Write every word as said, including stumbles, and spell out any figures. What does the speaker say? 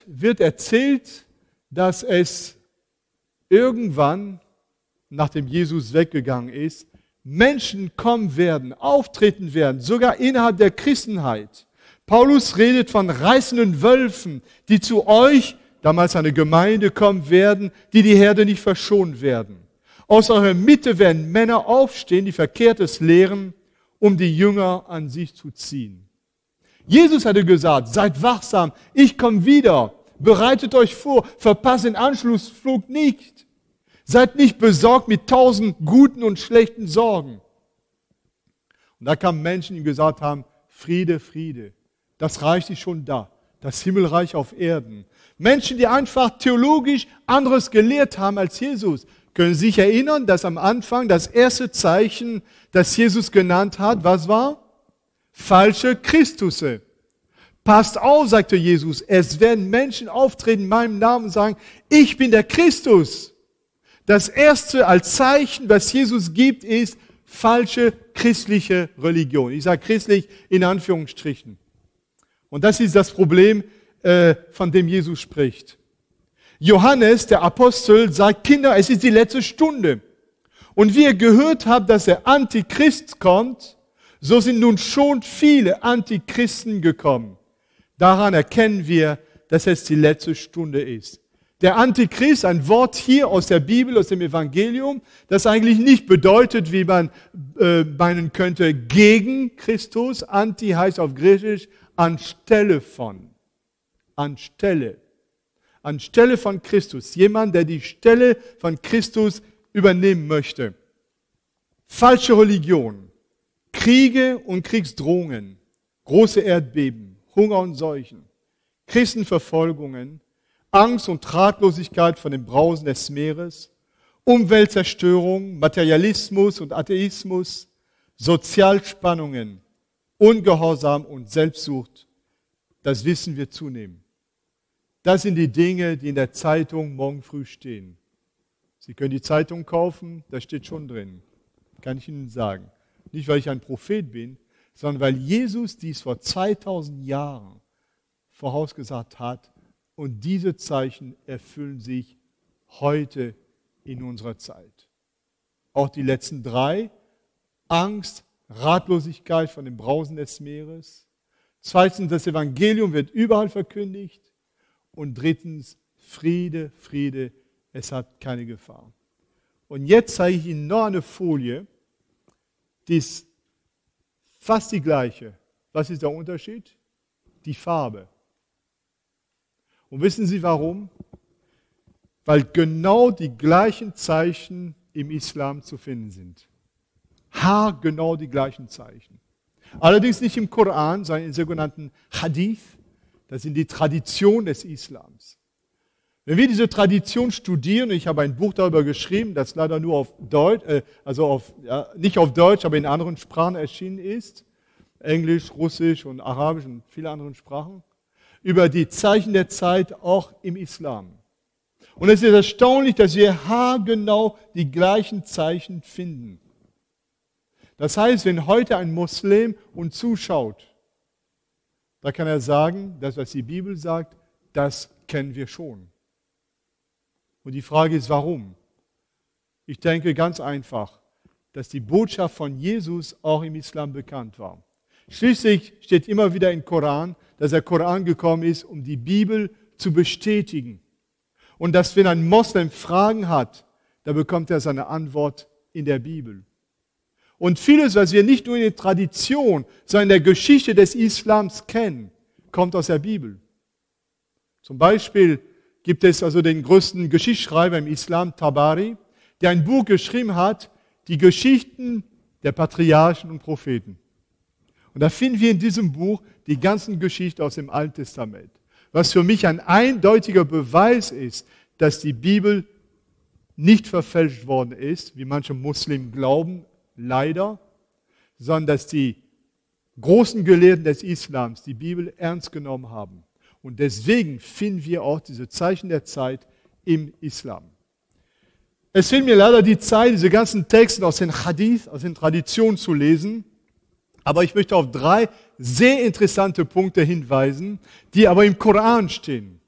wird erzählt, dass es irgendwann, nachdem Jesus weggegangen ist, Menschen kommen werden, auftreten werden, sogar innerhalb der Christenheit. Paulus redet von reißenden Wölfen, die zu euch, damals eine Gemeinde, kommen werden, die die Herde nicht verschonen werden. Aus eurer Mitte werden Männer aufstehen, die Verkehrtes lehren, um die Jünger an sich zu ziehen. Jesus hatte gesagt, seid wachsam, ich komme wieder, bereitet euch vor, verpasst den Anschlussflug nicht. Seid nicht besorgt mit tausend guten und schlechten Sorgen. Und da kamen Menschen, die gesagt haben, Friede, Friede, das Reich ist schon da, das Himmelreich auf Erden. Menschen, die einfach theologisch anderes gelehrt haben als Jesus. Können Sie sich erinnern, dass am Anfang das erste Zeichen, das Jesus genannt hat, was war? Falsche Christusse. Passt auf, sagte Jesus, es werden Menschen auftreten in meinem Namen und sagen, ich bin der Christus. Das erste als Zeichen, was Jesus gibt, ist falsche christliche Religion. Ich sage christlich in Anführungsstrichen. Und das ist das Problem, äh, von dem Jesus spricht. Johannes, der Apostel, sagt, Kinder, es ist die letzte Stunde. Und wie ihr gehört habt, dass der Antichrist kommt, so sind nun schon viele Antichristen gekommen. Daran erkennen wir, dass es die letzte Stunde ist. Der Antichrist, ein Wort hier aus der Bibel, aus dem Evangelium, das eigentlich nicht bedeutet, wie man äh, meinen könnte, gegen Christus. Anti heißt auf Griechisch anstelle von. Anstelle. Anstelle von Christus. Jemand, der die Stelle von Christus übernehmen möchte. Falsche Religion. Kriege und Kriegsdrohungen. Große Erdbeben. Hunger und Seuchen. Christenverfolgungen. Angst und Ratlosigkeit vor dem Brausen des Meeres, Umweltzerstörung, Materialismus und Atheismus, Sozialspannungen, Ungehorsam und Selbstsucht, das wissen wir zunehmend. Das sind die Dinge, die in der Zeitung morgen früh stehen. Sie können die Zeitung kaufen, da steht schon drin, kann ich Ihnen sagen. Nicht, weil ich ein Prophet bin, sondern weil Jesus dies vor zweitausend Jahren vorausgesagt hat. Und diese Zeichen erfüllen sich heute in unserer Zeit. Auch die letzten drei, Angst, Ratlosigkeit von dem Brausen des Meeres. Zweitens, das Evangelium wird überall verkündigt. Und drittens, Friede, Friede, es hat keine Gefahr. Und jetzt zeige ich Ihnen noch eine Folie, die ist fast die gleiche. Was ist der Unterschied? Die Farbe. Und wissen Sie warum? Weil genau die gleichen Zeichen im Islam zu finden sind. Haargenau die gleichen Zeichen. Allerdings nicht im Koran, sondern im sogenannten Hadith. Das sind die Traditionen des Islams. Wenn wir diese Tradition studieren, ich habe ein Buch darüber geschrieben, das leider nur auf Deutsch, äh, also auf, ja, nicht auf Deutsch, aber in anderen Sprachen erschienen ist. Englisch, Russisch und Arabisch und viele andere Sprachen. Über die Zeichen der Zeit auch im Islam. Und es ist erstaunlich, dass wir haargenau die gleichen Zeichen finden. Das heißt, wenn heute ein Muslim uns zuschaut, da kann er sagen, das, was die Bibel sagt, das kennen wir schon. Und die Frage ist, warum? Ich denke ganz einfach, dass die Botschaft von Jesus auch im Islam bekannt war. Schließlich steht immer wieder im Koran, dass der Koran gekommen ist, um die Bibel zu bestätigen. Und dass, wenn ein Moslem Fragen hat, dann bekommt er seine Antwort in der Bibel. Und vieles, was wir nicht nur in der Tradition, sondern in der Geschichte des Islams kennen, kommt aus der Bibel. Zum Beispiel gibt es also den größten Geschichtsschreiber im Islam, Tabari, der ein Buch geschrieben hat, die Geschichten der Patriarchen und Propheten. Und da finden wir in diesem Buch die ganzen Geschichten aus dem Alten Testament. Was für mich ein eindeutiger Beweis ist, dass die Bibel nicht verfälscht worden ist, wie manche Muslimen glauben, leider, sondern dass die großen Gelehrten des Islams die Bibel ernst genommen haben. Und deswegen finden wir auch diese Zeichen der Zeit im Islam. Es fehlt mir leider die Zeit, diese ganzen Texte aus den Hadith, aus den Traditionen zu lesen. Aber ich möchte auf drei sehr interessante Punkte hinweisen, die aber im Koran stehen.